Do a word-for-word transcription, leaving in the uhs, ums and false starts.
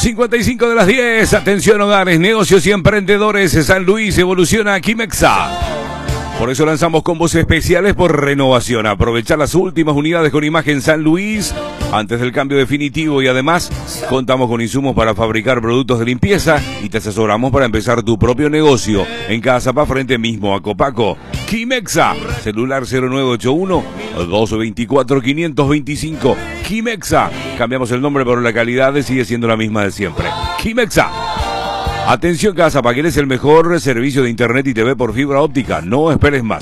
cincuenta y cinco de las diez. Atención, hogares, negocios y emprendedores. San Luis evoluciona a Kimexa. Por eso lanzamos combos especiales por renovación. Aprovechar las últimas unidades con imagen San Luis antes del cambio definitivo, y además contamos con insumos para fabricar productos de limpieza y te asesoramos para empezar tu propio negocio en Casa Pa frente mismo a Copaco. Kimexa, celular cero nueve ocho uno, dos dos cuatro, cinco dos cinco. Kimexa, cambiamos el nombre pero la calidad sigue siendo la misma de siempre. Kimexa. Atención, Casa Pa, ¿quieres el mejor servicio de internet y T V por fibra óptica? No esperes más.